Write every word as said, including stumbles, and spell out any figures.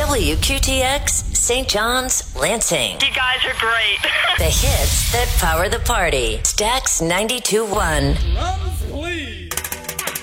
W Q T X, Saint John's, Lansing. You guys are great. The hits that power the party. Stax ninety-two point one.